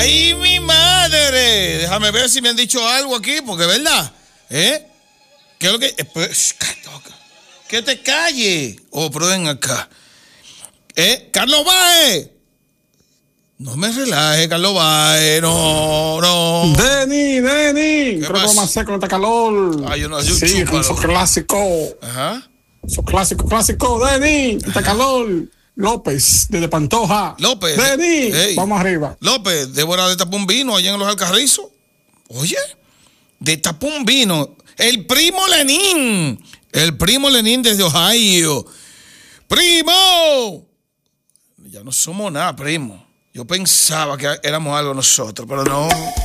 ¡Ay, mi madre! Déjame ver si me han dicho algo aquí, porque es verdad. ¿Qué es lo que...? Que te calle. Oh, pero ven acá. Carlos Baez. No me relaje, Carlos Baez. No. Denny. Creo que vamos a hacer con este calor. Ay, yo no, sí, con esos clásicos. Ajá. Esos clásicos, Denny. Este calor. López, desde Pantoja. López. Denny. Vamos arriba. López, Débora de Tapón Vino, allá en los Alcarrizos. Oye, de Tapón Vino. El primo Lenín desde Ohio. ¡Primo! Ya no somos nada, primo. Yo pensaba que éramos algo nosotros, pero no.